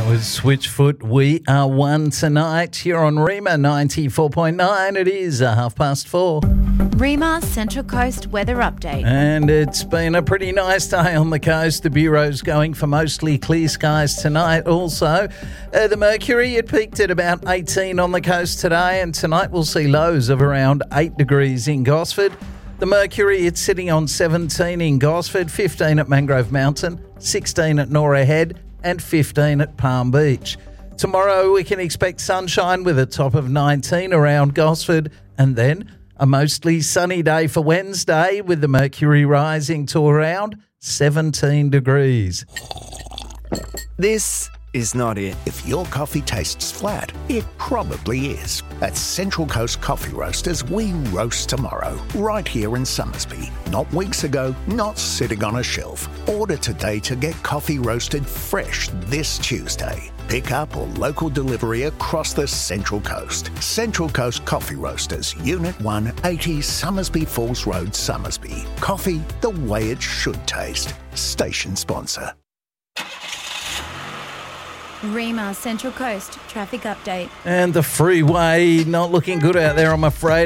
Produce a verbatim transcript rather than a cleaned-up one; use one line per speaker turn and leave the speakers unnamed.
was Switchfoot. We are one tonight here on Rima ninety-four point nine. It is a half past four.
Rima Central Coast weather update.
And it's been a pretty nice day on the coast. The Bureau's going for mostly clear skies tonight. Also, uh, the mercury, it peaked at about eighteen on the coast today, and tonight we'll see lows of around eight degrees in Gosford. The mercury, it's sitting on seventeen in Gosford, fifteen at Mangrove Mountain, sixteen at Norah Head, and fifteen at Palm Beach. Tomorrow we can expect sunshine with a top of nineteen around Gosford, and then a mostly sunny day for Wednesday with the mercury rising to around seventeen degrees.
This is not it.
If your coffee tastes flat, it probably is. At Central Coast Coffee Roasters, we roast tomorrow, right here in Summersby. Not weeks ago, not sitting on a shelf. Order today to get coffee roasted fresh this Tuesday. Pick up or local delivery across the Central Coast. Central Coast Coffee Roasters, Unit one, eighty Summersby Falls Road, Summersby. Coffee the way it should taste. Station sponsor.
Rima Central Coast traffic update.
And the freeway, not looking good out there, I'm afraid.